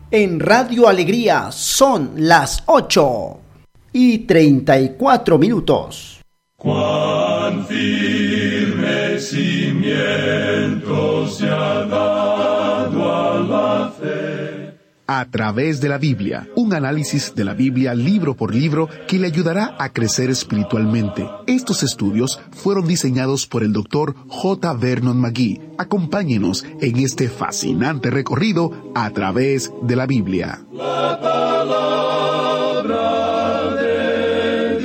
En Radio Alegría son las 8:34. Cuán firme cimiento se ha dado a la fe. A través de la Biblia, un análisis de la Biblia libro por libro que le ayudará a crecer espiritualmente. Estos estudios fueron diseñados por el Dr. J. Vernon McGee. Acompáñenos en este fascinante recorrido a través de la Biblia. La palabra de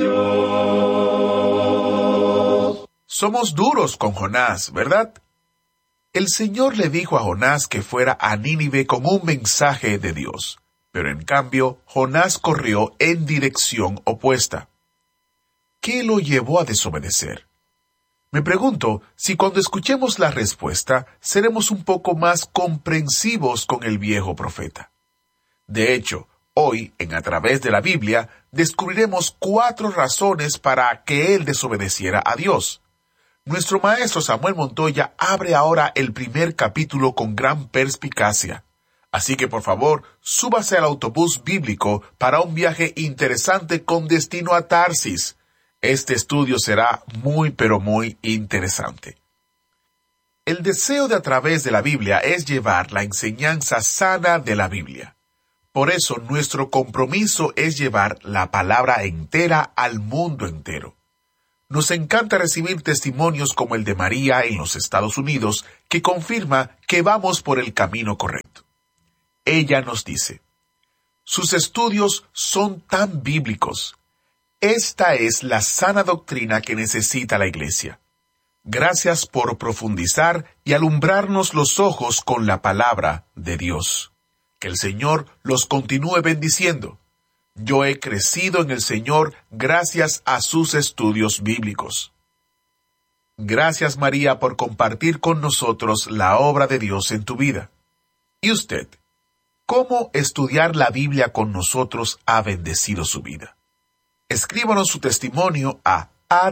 Dios. Somos duros con Jonás, ¿verdad? El Señor le dijo a Jonás que fuera a Nínive con un mensaje de Dios, pero en cambio Jonás corrió en dirección opuesta. ¿Qué lo llevó a desobedecer? Me pregunto si cuando escuchemos la respuesta seremos un poco más comprensivos con el viejo profeta. De hecho, hoy, en A Través de la Biblia, descubriremos 4 razones para que él desobedeciera a Dios. Nuestro maestro Samuel Montoya abre ahora el primer capítulo con gran perspicacia. Así que por favor, súbase al autobús bíblico para un viaje interesante con destino a Tarsis. Este estudio será muy pero muy interesante. El deseo de A Través de la Biblia es llevar la enseñanza sana de la Biblia. Por eso nuestro compromiso es llevar la palabra entera al mundo entero. Nos encanta recibir testimonios como el de María en los Estados Unidos, que confirma que vamos por el camino correcto. Ella nos dice, sus estudios son tan bíblicos. Esta es la sana doctrina que necesita la Iglesia. Gracias por profundizar y alumbrarnos los ojos con la palabra de Dios. Que el Señor los continúe bendiciendo. Yo he crecido en el Señor gracias a sus estudios bíblicos. Gracias, María, por compartir con nosotros la obra de Dios en tu vida. ¿Y usted? ¿Cómo estudiar la Biblia con nosotros ha bendecido su vida? Escríbanos su testimonio a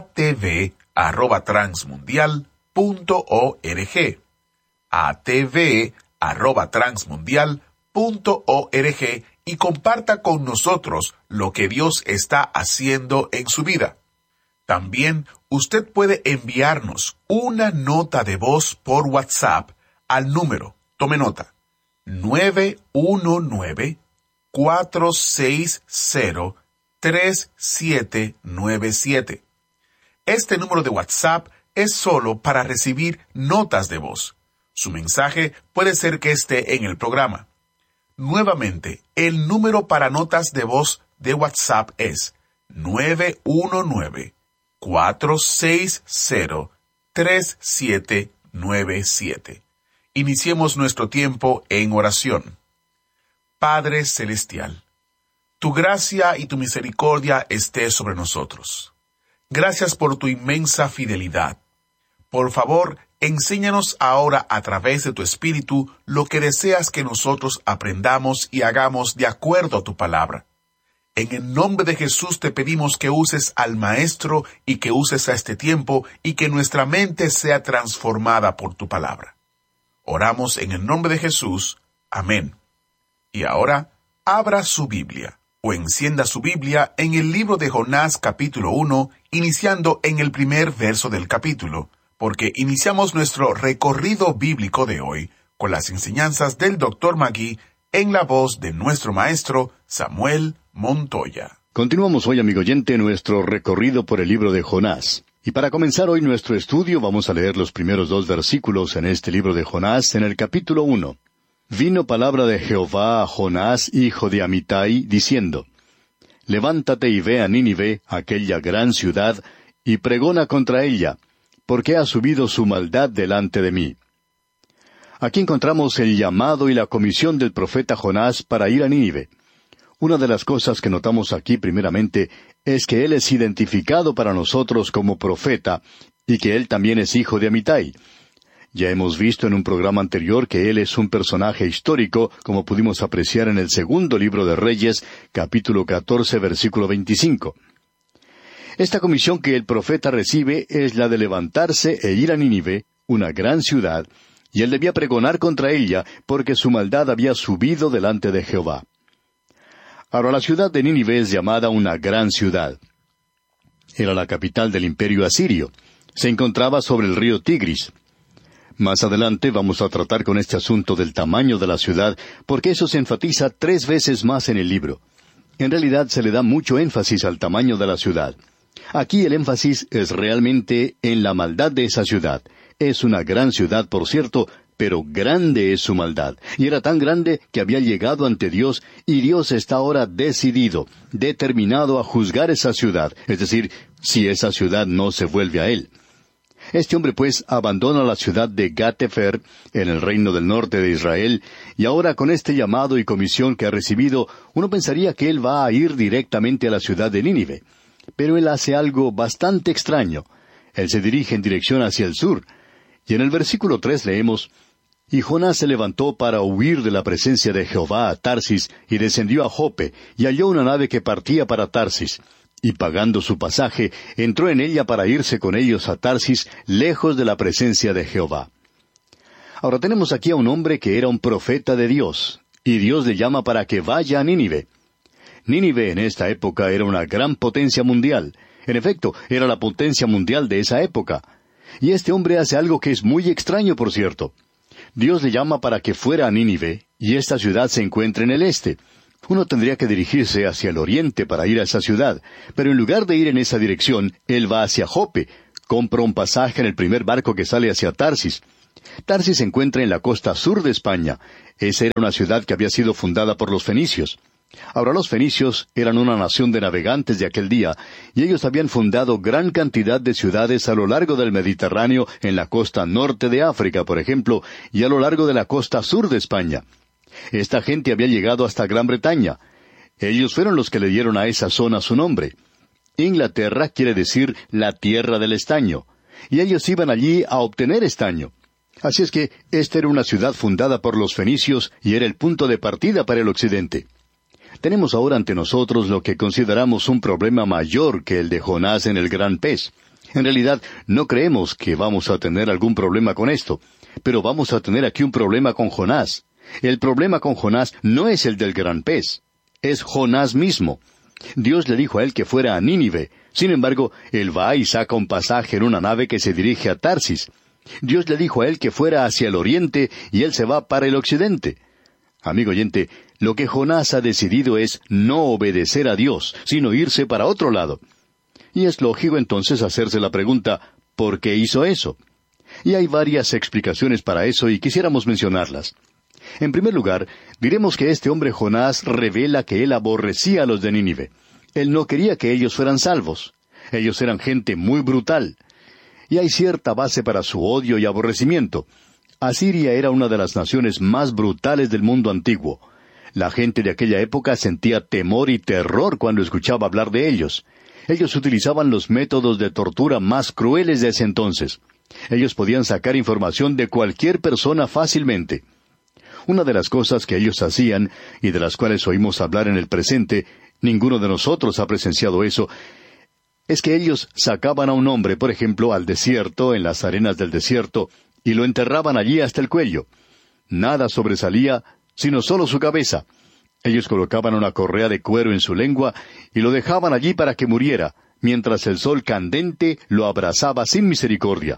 atv@transmundial.org. atv@transmundial.org y comparta con nosotros lo que Dios está haciendo en su vida. También usted puede enviarnos una nota de voz por WhatsApp al número, tome nota, 919-460-3797. Este número de WhatsApp es solo para recibir notas de voz. Su mensaje puede ser que esté en el programa. Nuevamente, el número para notas de voz de WhatsApp es 919-460-3797. Iniciemos nuestro tiempo en oración. Padre Celestial, tu gracia y tu misericordia esté sobre nosotros. Gracias por tu inmensa fidelidad. Por favor, enséñanos ahora a través de tu Espíritu lo que deseas que nosotros aprendamos y hagamos de acuerdo a tu palabra. En el nombre de Jesús te pedimos que uses al Maestro y que uses a este tiempo y que nuestra mente sea transformada por tu palabra. Oramos en el nombre de Jesús. Amén. Y ahora, abra su Biblia o encienda su Biblia en el libro de Jonás capítulo 1, iniciando en el primer verso del capítulo, porque iniciamos nuestro recorrido bíblico de hoy con las enseñanzas del Dr. McGee en la voz de nuestro maestro Samuel Montoya. Continuamos hoy, amigo oyente, nuestro recorrido por el libro de Jonás. Y para comenzar hoy nuestro estudio vamos a leer los primeros 2 versículos en este libro de Jonás en el capítulo 1. Vino palabra de Jehová a Jonás, hijo de Amitai, diciendo, Levántate y ve a Nínive, aquella gran ciudad, y pregona contra ella, porque ha subido su maldad delante de mí. Aquí encontramos el llamado y la comisión del profeta Jonás para ir a Nínive. Una de las cosas que notamos aquí primeramente es que él es identificado para nosotros como profeta y que él también es hijo de Amitai. Ya hemos visto en un programa anterior que él es un personaje histórico, como pudimos apreciar en el segundo libro de Reyes, capítulo 14, versículo 25. Esta comisión que el profeta recibe es la de levantarse e ir a Nínive, una gran ciudad, y él debía pregonar contra ella, porque su maldad había subido delante de Jehová. Ahora la ciudad de Nínive es llamada una gran ciudad. Era la capital del imperio asirio. Se encontraba sobre el río Tigris. Más adelante vamos a tratar con este asunto del tamaño de la ciudad, porque eso se enfatiza 3 veces más en el libro. En realidad se le da mucho énfasis al tamaño de la ciudad. Aquí el énfasis es realmente en la maldad de esa ciudad. Es una gran ciudad, por cierto, pero grande es su maldad. Y era tan grande que había llegado ante Dios, y Dios está ahora decidido, determinado a juzgar esa ciudad, es decir, si esa ciudad no se vuelve a él. Este hombre pues abandona la ciudad de Gat-Hefer, en el reino del norte de Israel, y ahora con este llamado y comisión que ha recibido, uno pensaría que él va a ir directamente a la ciudad de Nínive. Pero él hace algo bastante extraño. Él se dirige en dirección hacia el sur. Y en el versículo 3 leemos: «Y Jonás se levantó para huir de la presencia de Jehová a Tarsis, y descendió a Jope, y halló una nave que partía para Tarsis. Y pagando su pasaje, entró en ella para irse con ellos a Tarsis, lejos de la presencia de Jehová». Ahora tenemos aquí a un hombre que era un profeta de Dios, y Dios le llama para que vaya a Nínive. Nínive en esta época era una gran potencia mundial. En efecto, era la potencia mundial de esa época. Y este hombre hace algo que es muy extraño, por cierto. Dios le llama para que fuera a Nínive, y esta ciudad se encuentra en el este. Uno tendría que dirigirse hacia el oriente para ir a esa ciudad, pero en lugar de ir en esa dirección, él va hacia Jope, compra un pasaje en el primer barco que sale hacia Tarsis. Tarsis se encuentra en la costa sur de España. Esa era una ciudad que había sido fundada por los fenicios. Ahora los fenicios eran una nación de navegantes de aquel día, y ellos habían fundado gran cantidad de ciudades a lo largo del Mediterráneo, en la costa norte de África, por ejemplo, y a lo largo de la costa sur de España. Esta gente había llegado hasta Gran Bretaña. Ellos fueron los que le dieron a esa zona su nombre. Inglaterra quiere decir la tierra del estaño, y ellos iban allí a obtener estaño. Así es que esta era una ciudad fundada por los fenicios y era el punto de partida para el occidente. Tenemos ahora ante nosotros lo que consideramos un problema mayor que el de Jonás en el gran pez. En realidad, no creemos que vamos a tener algún problema con esto, pero vamos a tener aquí un problema con Jonás. El problema con Jonás no es el del gran pez, es Jonás mismo. Dios le dijo a él que fuera a Nínive. Sin embargo, él va y saca un pasaje en una nave que se dirige a Tarsis. Dios le dijo a él que fuera hacia el oriente y él se va para el occidente. Amigo oyente, lo que Jonás ha decidido es no obedecer a Dios, sino irse para otro lado. Y es lógico entonces hacerse la pregunta, ¿por qué hizo eso? Y hay varias explicaciones para eso y quisiéramos mencionarlas. En primer lugar, diremos que este hombre Jonás revela que él aborrecía a los de Nínive. Él no quería que ellos fueran salvos. Ellos eran gente muy brutal. Y hay cierta base para su odio y aborrecimiento. Asiria era una de las naciones más brutales del mundo antiguo. La gente de aquella época sentía temor y terror cuando escuchaba hablar de ellos. Ellos utilizaban los métodos de tortura más crueles de ese entonces. Ellos podían sacar información de cualquier persona fácilmente. Una de las cosas que ellos hacían, y de las cuales oímos hablar en el presente, ninguno de nosotros ha presenciado eso, es que ellos sacaban a un hombre, por ejemplo, al desierto, en las arenas del desierto, y lo enterraban allí hasta el cuello. Nada sobresalía, sino solo su cabeza. Ellos colocaban una correa de cuero en su lengua, y lo dejaban allí para que muriera, mientras el sol candente lo abrasaba sin misericordia.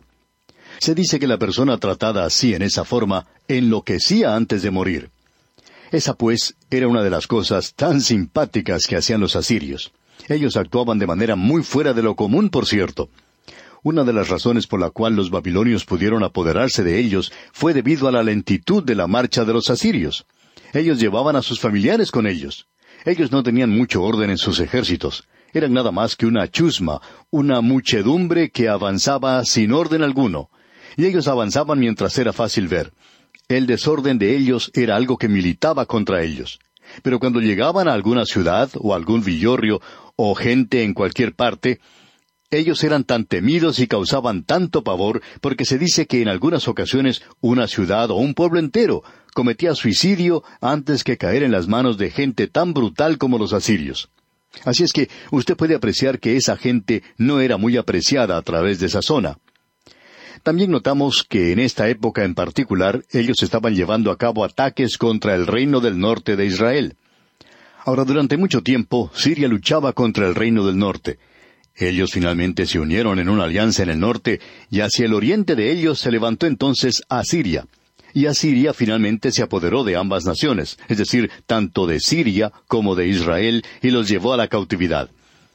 Se dice que la persona tratada así, en esa forma, enloquecía antes de morir. Esa, pues, era una de las cosas tan simpáticas que hacían los asirios. Ellos actuaban de manera muy fuera de lo común, por cierto. Una de las razones por la cual los babilonios pudieron apoderarse de ellos fue debido a la lentitud de la marcha de los asirios. Ellos llevaban a sus familiares con ellos. Ellos no tenían mucho orden en sus ejércitos. Eran nada más que una chusma, una muchedumbre que avanzaba sin orden alguno. Y ellos avanzaban mientras era fácil ver. El desorden de ellos era algo que militaba contra ellos. Pero cuando llegaban a alguna ciudad o algún villorrio o gente en cualquier parte, ellos eran tan temidos y causaban tanto pavor porque se dice que en algunas ocasiones una ciudad o un pueblo entero cometía suicidio antes que caer en las manos de gente tan brutal como los asirios. Así es que usted puede apreciar que esa gente no era muy apreciada a través de esa zona. También notamos que en esta época en particular ellos estaban llevando a cabo ataques contra el reino del norte de Israel. Ahora, durante mucho tiempo, Siria luchaba contra el reino del norte. Ellos finalmente se unieron en una alianza en el norte, y hacia el oriente de ellos se levantó entonces Asiria. Y Asiria finalmente se apoderó de ambas naciones, es decir, tanto de Siria como de Israel, y los llevó a la cautividad.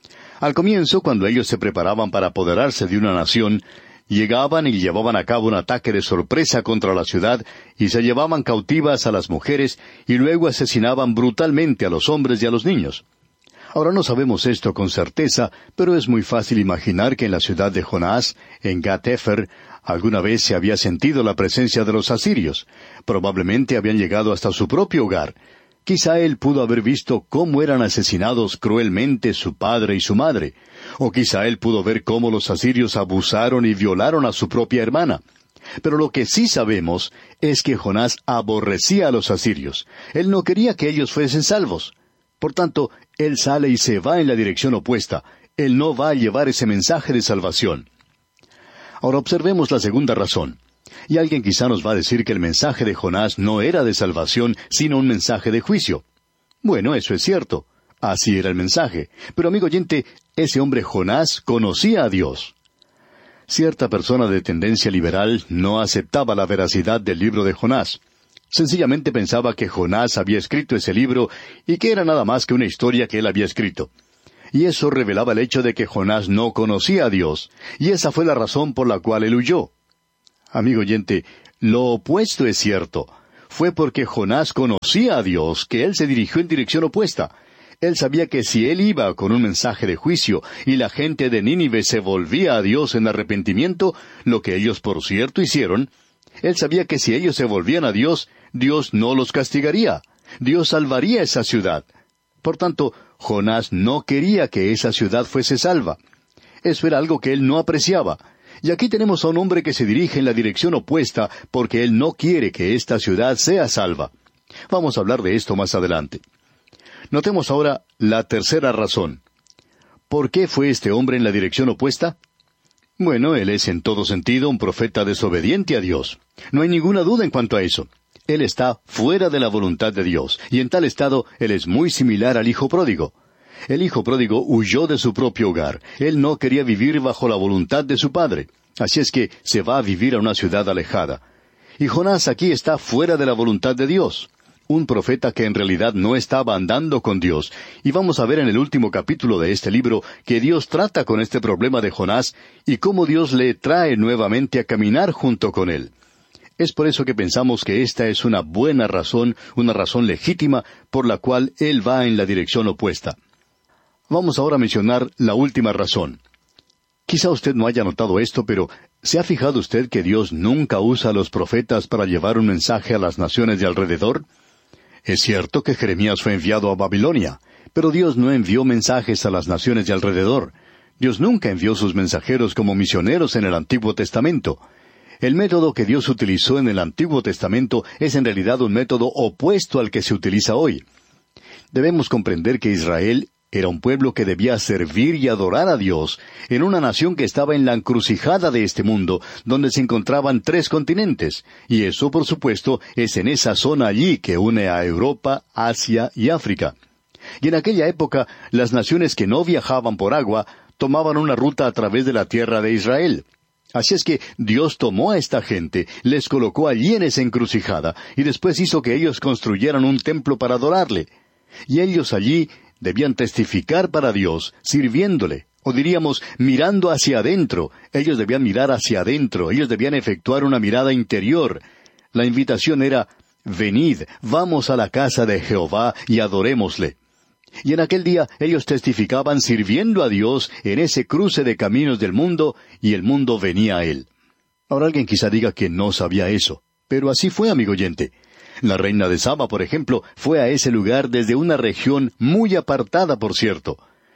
Al comienzo, cuando ellos se preparaban para apoderarse de una nación, llegaban y llevaban a cabo un ataque de sorpresa contra la ciudad, y se llevaban cautivas a las mujeres, y luego asesinaban brutalmente a los hombres y a los niños. Ahora no sabemos esto con certeza, pero es muy fácil imaginar que en la ciudad de Jonás, en Gat-Hefer, alguna vez se había sentido la presencia de los asirios. Probablemente habían llegado hasta su propio hogar. Quizá él pudo haber visto cómo eran asesinados cruelmente su padre y su madre. O quizá él pudo ver cómo los asirios abusaron y violaron a su propia hermana. Pero lo que sí sabemos es que Jonás aborrecía a los asirios. Él no quería que ellos fuesen salvos. Por tanto, él sale y se va en la dirección opuesta. Él no va a llevar ese mensaje de salvación. Ahora observemos la segunda razón. Y alguien quizá nos va a decir que el mensaje de Jonás no era de salvación, sino un mensaje de juicio. Bueno, eso es cierto. Así era el mensaje. Pero amigo oyente, ese hombre Jonás conocía a Dios. Cierta persona de tendencia liberal no aceptaba la veracidad del libro de Jonás. Sencillamente pensaba que Jonás había escrito ese libro y que era nada más que una historia que él había escrito. Y eso revelaba el hecho de que Jonás no conocía a Dios, y esa fue la razón por la cual él huyó. Amigo oyente, lo opuesto es cierto. Fue porque Jonás conocía a Dios que él se dirigió en dirección opuesta. Él sabía que si él iba con un mensaje de juicio y la gente de Nínive se volvía a Dios en arrepentimiento, lo que ellos por cierto hicieron, él sabía que si ellos se volvían a Dios, Dios no los castigaría. Dios salvaría esa ciudad. Por tanto, Jonás no quería que esa ciudad fuese salva. Eso era algo que él no apreciaba. Y aquí tenemos a un hombre que se dirige en la dirección opuesta porque él no quiere que esta ciudad sea salva. Vamos a hablar de esto más adelante. Notemos ahora la tercera razón. ¿Por qué fue este hombre en la dirección opuesta? Bueno, él es en todo sentido un profeta desobediente a Dios. No hay ninguna duda en cuanto a eso. Él está fuera de la voluntad de Dios, y en tal estado él es muy similar al hijo pródigo. El hijo pródigo huyó de su propio hogar. Él no quería vivir bajo la voluntad de su padre. Así es que se va a vivir a una ciudad alejada. Y Jonás aquí está fuera de la voluntad de Dios. Un profeta que en realidad no estaba andando con Dios. Y vamos a ver en el último capítulo de este libro que Dios trata con este problema de Jonás y cómo Dios le trae nuevamente a caminar junto con él. Es por eso que pensamos que esta es una buena razón, una razón legítima por la cual él va en la dirección opuesta. Vamos ahora a mencionar la última razón. Quizá usted no haya notado esto, pero ¿se ha fijado usted que Dios nunca usa a los profetas para llevar un mensaje a las naciones de alrededor? Es cierto que Jeremías fue enviado a Babilonia, pero Dios no envió mensajes a las naciones de alrededor. Dios nunca envió sus mensajeros como misioneros en el Antiguo Testamento. El método que Dios utilizó en el Antiguo Testamento es en realidad un método opuesto al que se utiliza hoy. Debemos comprender que Israel era un pueblo que debía servir y adorar a Dios en una nación que estaba en la encrucijada de este mundo, donde se encontraban 3 continentes, y eso, por supuesto, es en esa zona allí que une a Europa, Asia y África. Y en aquella época, las naciones que no viajaban por agua tomaban una ruta a través de la tierra de Israel. Así es que Dios tomó a esta gente, les colocó allí en esa encrucijada, y después hizo que ellos construyeran un templo para adorarle. Y ellos allí debían testificar para Dios, sirviéndole, o diríamos, mirando hacia adentro. Ellos debían mirar hacia adentro, ellos debían efectuar una mirada interior. La invitación era, venid, vamos a la casa de Jehová y adorémosle. Y en aquel día ellos testificaban sirviendo a Dios en ese cruce de caminos del mundo, y el mundo venía a él. Ahora alguien quizá diga que no sabía eso, pero así fue, amigo oyente. La reina de Saba, por ejemplo, fue a ese lugar desde una región muy apartada, por cierto.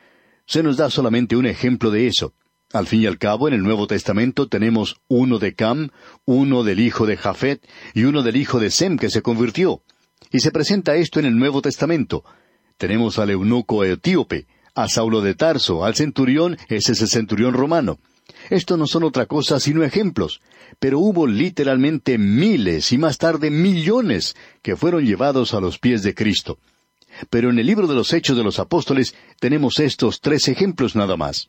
Se nos da solamente un ejemplo de eso. Al fin y al cabo, en el Nuevo Testamento tenemos uno de Cam, uno del hijo de Jafet y uno del hijo de Sem que se convirtió. Y se presenta esto en el Nuevo Testamento. Tenemos al eunuco etíope, a Saulo de Tarso, al centurión, ese es el centurión romano. Estos no son otra cosa sino ejemplos, pero hubo literalmente miles y más tarde millones que fueron llevados a los pies de Cristo. Pero en el libro de los Hechos de los Apóstoles tenemos estos 3 ejemplos nada más.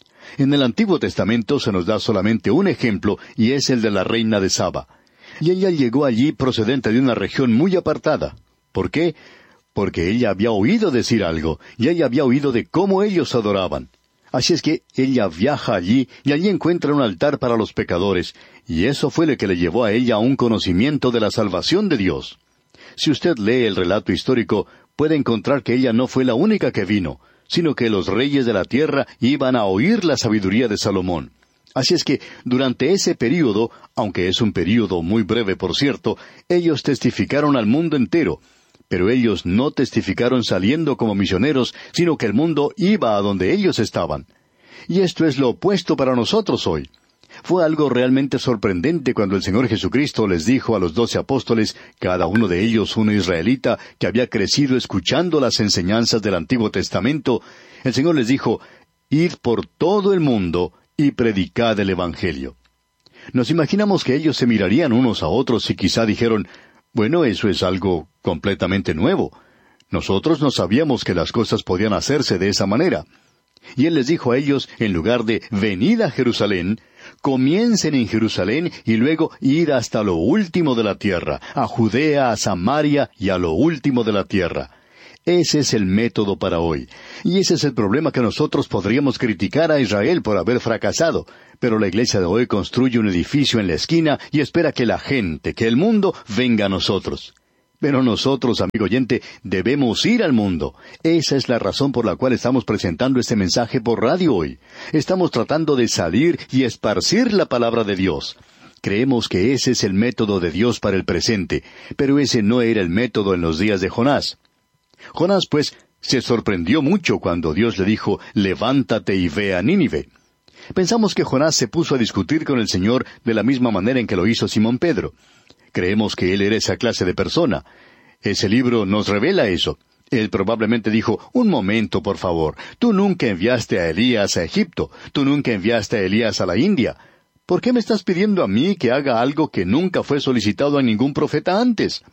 En el Antiguo Testamento se nos da solamente un ejemplo, y es el de la reina de Saba. Y ella llegó allí procedente de una región muy apartada. ¿Por qué? Porque ella había oído decir algo, y ella había oído de cómo ellos adoraban. Así es que ella viaja allí, y allí encuentra un altar para los pecadores, y eso fue lo que le llevó a ella a un conocimiento de la salvación de Dios. Si usted lee el relato histórico, puede encontrar que ella no fue la única que vino, sino que los reyes de la tierra iban a oír la sabiduría de Salomón. Así es que, durante ese período, aunque es un período muy breve por cierto, ellos testificaron al mundo entero, pero ellos no testificaron saliendo como misioneros, sino que el mundo iba a donde ellos estaban. Y esto es lo opuesto para nosotros hoy. Fue algo realmente sorprendente cuando el Señor Jesucristo les dijo a los 12 apóstoles, cada uno de ellos un israelita que había crecido escuchando las enseñanzas del Antiguo Testamento, el Señor les dijo, «Id por todo el mundo y predicad el Evangelio». Nos imaginamos que ellos se mirarían unos a otros y quizá dijeron, «Bueno, eso es algo completamente nuevo. Nosotros no sabíamos que las cosas podían hacerse de esa manera». Y Él les dijo a ellos, en lugar de «venid a Jerusalén», comiencen en Jerusalén y luego id hasta lo último de la tierra, a Judea, a Samaria y a lo último de la tierra. Ese es el método para hoy. Y ese es el problema que nosotros podríamos criticar a Israel por haber fracasado. Pero la iglesia de hoy construye un edificio en la esquina y espera que la gente, que el mundo, venga a nosotros. Pero nosotros, amigo oyente, debemos ir al mundo. Esa es la razón por la cual estamos presentando este mensaje por radio hoy. Estamos tratando de salir y esparcir la palabra de Dios. Creemos que ese es el método de Dios para el presente, pero ese no era el método en los días de Jonás. Jonás, pues, se sorprendió mucho cuando Dios le dijo, «Levántate y ve a Nínive». Pensamos que Jonás se puso a discutir con el Señor de la misma manera en que lo hizo Simón Pedro. Creemos que él era esa clase de persona. Ese libro nos revela eso. Él probablemente dijo, «Un momento, por favor. Tú nunca enviaste a Elías a Egipto. Tú nunca enviaste a Elías a la India. ¿Por qué me estás pidiendo a mí que haga algo que nunca fue solicitado a ningún profeta antes?»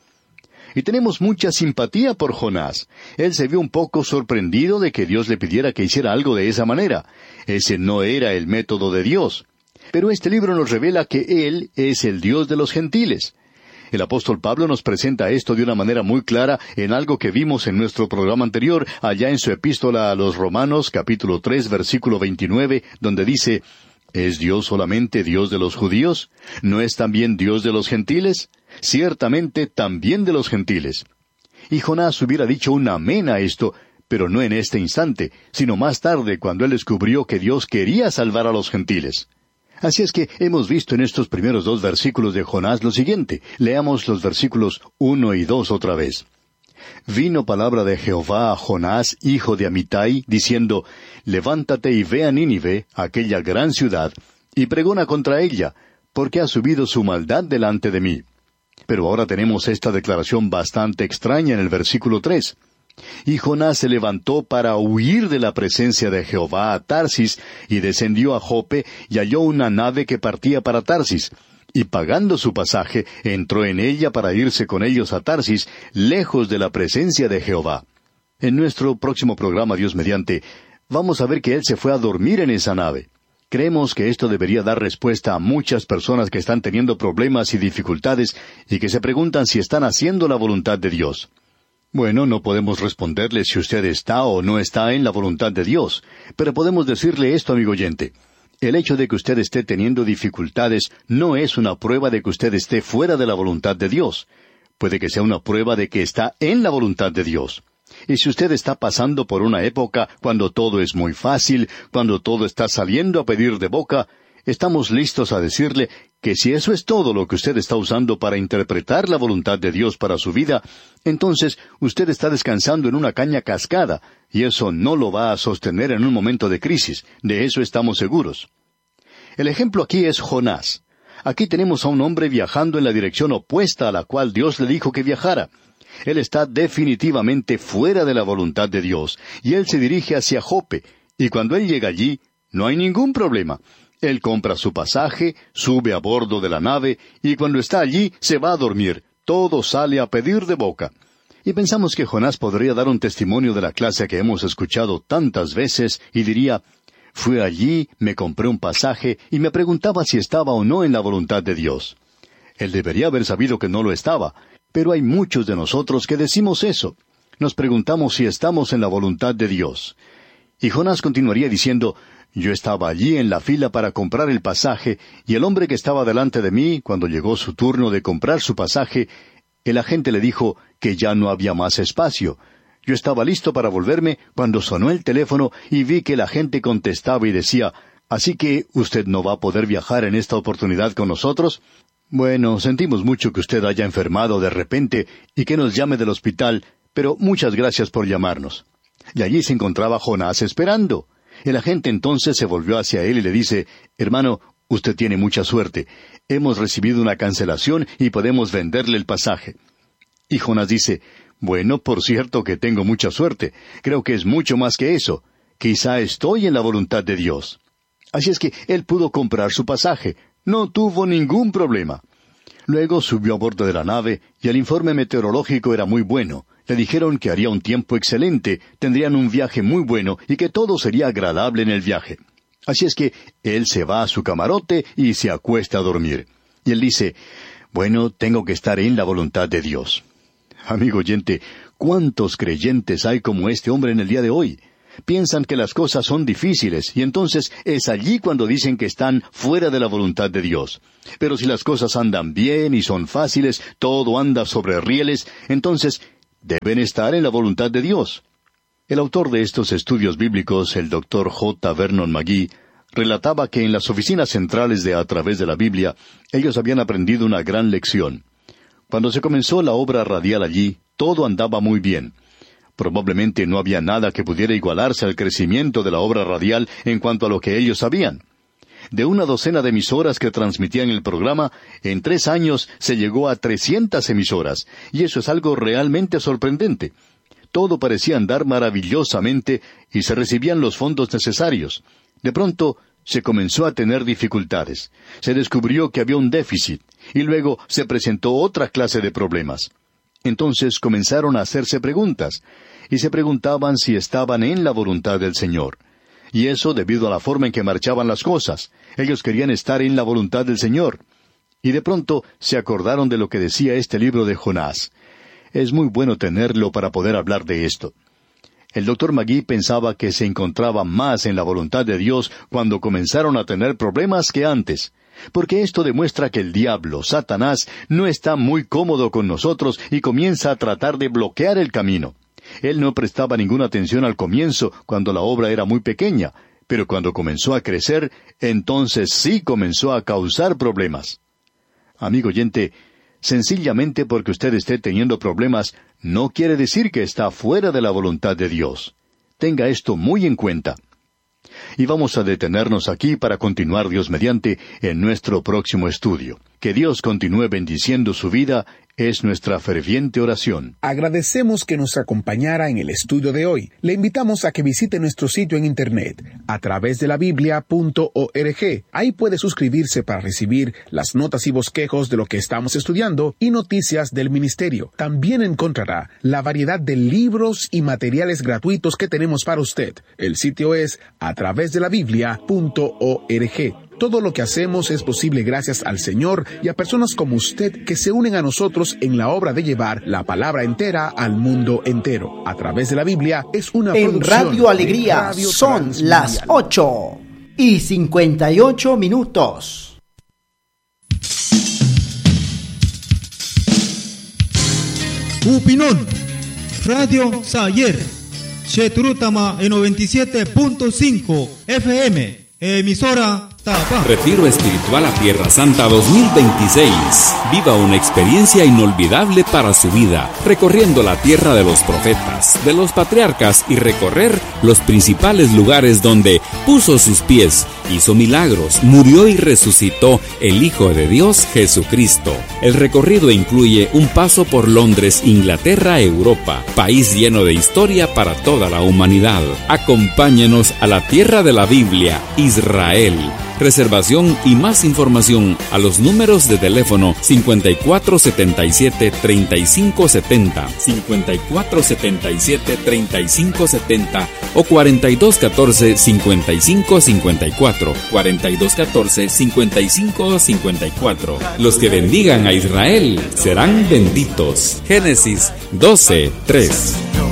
Y tenemos mucha simpatía por Jonás. Él se vio un poco sorprendido de que Dios le pidiera que hiciera algo de esa manera. Ese no era el método de Dios. Pero este libro nos revela que Él es el Dios de los gentiles. El apóstol Pablo nos presenta esto de una manera muy clara en algo que vimos en nuestro programa anterior, allá en su epístola a los Romanos, capítulo 3, versículo 29, donde dice, ¿es Dios solamente Dios de los judíos? ¿No es también Dios de los gentiles? Ciertamente también de los gentiles. Y Jonás hubiera dicho un amén a esto, pero no en este instante, sino más tarde cuando él descubrió que Dios quería salvar a los gentiles. Así es que hemos visto en estos primeros 2 versículos de Jonás lo siguiente. Leamos los versículos 1 y 2 otra vez. Vino palabra de Jehová a Jonás, hijo de Amitai, diciendo, Levántate y ve a Nínive, aquella gran ciudad, y pregona contra ella, porque ha subido su maldad delante de mí. Pero ahora tenemos esta declaración bastante extraña en el versículo 3. Y Jonás se levantó para huir de la presencia de Jehová a Tarsis, y descendió a Jope, y halló una nave que partía para Tarsis. Y pagando su pasaje, entró en ella para irse con ellos a Tarsis, lejos de la presencia de Jehová. En nuestro próximo programa, Dios mediante, vamos a ver que él se fue a dormir en esa nave. Creemos que esto debería dar respuesta a muchas personas que están teniendo problemas y dificultades y que se preguntan si están haciendo la voluntad de Dios. Bueno, no podemos responderle si usted está o no está en la voluntad de Dios, pero podemos decirle esto, amigo oyente. El hecho de que usted esté teniendo dificultades no es una prueba de que usted esté fuera de la voluntad de Dios. Puede que sea una prueba de que está en la voluntad de Dios. Y si usted está pasando por una época cuando todo es muy fácil, cuando todo está saliendo a pedir de boca, estamos listos a decirle que si eso es todo lo que usted está usando para interpretar la voluntad de Dios para su vida, entonces usted está descansando en una caña cascada, y eso no lo va a sostener en un momento de crisis. De eso estamos seguros. El ejemplo aquí es Jonás. Aquí tenemos a un hombre viajando en la dirección opuesta a la cual Dios le dijo que viajara. Él está definitivamente fuera de la voluntad de Dios, y él se dirige hacia Jope, y cuando él llega allí, no hay ningún problema. Él compra su pasaje, sube a bordo de la nave, y cuando está allí se va a dormir. Todo sale a pedir de boca. Y pensamos que Jonás podría dar un testimonio de la clase que hemos escuchado tantas veces, y diría, fui allí, me compré un pasaje, y me preguntaba si estaba o no en la voluntad de Dios. Él debería haber sabido que no lo estaba, pero hay muchos de nosotros que decimos eso. Nos preguntamos si estamos en la voluntad de Dios. Y Jonás continuaría diciendo, yo estaba allí en la fila para comprar el pasaje, y el hombre que estaba delante de mí, cuando llegó su turno de comprar su pasaje, el agente le dijo que ya no había más espacio. Yo estaba listo para volverme cuando sonó el teléfono y vi que el agente contestaba y decía, ¿así que usted no va a poder viajar en esta oportunidad con nosotros? Bueno, sentimos mucho que usted haya enfermado de repente y que nos llame del hospital, pero muchas gracias por llamarnos. Y allí se encontraba Jonás esperando. El agente entonces se volvió hacia él y le dice, hermano, usted tiene mucha suerte. Hemos recibido una cancelación y podemos venderle el pasaje. Y Jonás dice, bueno, por cierto que tengo mucha suerte. Creo que es mucho más que eso. Quizá estoy en la voluntad de Dios. Así es que él pudo comprar su pasaje. No tuvo ningún problema. Luego subió a bordo de la nave y el informe meteorológico era muy bueno. Le dijeron que haría un tiempo excelente, tendrían un viaje muy bueno y que todo sería agradable en el viaje. Así es que él se va a su camarote y se acuesta a dormir. Y él dice, bueno, tengo que estar en la voluntad de Dios. Amigo oyente, ¿cuántos creyentes hay como este hombre en el día de hoy? Piensan que las cosas son difíciles y entonces es allí cuando dicen que están fuera de la voluntad de Dios. Pero si las cosas andan bien y son fáciles, todo anda sobre rieles, entonces deben estar en la voluntad de Dios. El autor de estos estudios bíblicos, el Dr. J. Vernon McGee, relataba que en las oficinas centrales de A Través de la Biblia, ellos habían aprendido una gran lección. Cuando se comenzó la obra radial allí, todo andaba muy bien. Probablemente no había nada que pudiera igualarse al crecimiento de la obra radial en cuanto a lo que ellos sabían. De una docena de emisoras que transmitían el programa, en 3 años se llegó a 300 emisoras, y eso es algo realmente sorprendente. Todo parecía andar maravillosamente y se recibían los fondos necesarios. De pronto se comenzó a tener dificultades. Se descubrió que había un déficit, y luego se presentó otra clase de problemas. Entonces comenzaron a hacerse preguntas, y se preguntaban si estaban en la voluntad del Señor. Y eso debido a la forma en que marchaban las cosas. Ellos querían estar en la voluntad del Señor. Y de pronto se acordaron de lo que decía este libro de Jonás. Es muy bueno tenerlo para poder hablar de esto. El Dr. McGee pensaba que se encontraba más en la voluntad de Dios cuando comenzaron a tener problemas que antes. Porque esto demuestra que el diablo, Satanás, no está muy cómodo con nosotros y comienza a tratar de bloquear el camino. Él no prestaba ninguna atención al comienzo, cuando la obra era muy pequeña, pero cuando comenzó a crecer, entonces sí comenzó a causar problemas. Amigo oyente, sencillamente porque usted esté teniendo problemas, no quiere decir que está fuera de la voluntad de Dios. Tenga esto muy en cuenta. Y vamos a detenernos aquí para continuar, Dios mediante, en nuestro próximo estudio. Que Dios continúe bendiciendo su vida es nuestra ferviente oración. Agradecemos que nos acompañara en el estudio de hoy. Le invitamos a que visite nuestro sitio en internet, atravesdelabiblia.org. Ahí puede suscribirse para recibir las notas y bosquejos de lo que estamos estudiando y noticias del ministerio. También encontrará la variedad de libros y materiales gratuitos que tenemos para usted. El sitio es atravesdelabiblia.org. Todo lo que hacemos es posible gracias al Señor y a personas como usted que se unen a nosotros en la obra de llevar la palabra entera al mundo entero. A Través de la Biblia es una en producción Radio Alegría Radio son Transmundial. las 8:58. Upinon, Radio Sayer, Cheturutama en 97.5 FM, emisora Tapa. Retiro espiritual a Tierra Santa 2026. Viva una experiencia inolvidable para su vida, recorriendo la tierra de los profetas, de los patriarcas y recorrer los principales lugares donde puso sus pies, hizo milagros, murió y resucitó el Hijo de Dios Jesucristo. El recorrido incluye un paso por Londres, Inglaterra, Europa, país lleno de historia para toda la humanidad. Acompáñenos a la tierra de la Biblia, Israel. Reservación y más información a los números de teléfono 5477-3570, 5477-3570 o 4214-5554, 4214-5554. Los que bendigan a Israel serán benditos. Génesis 12:3.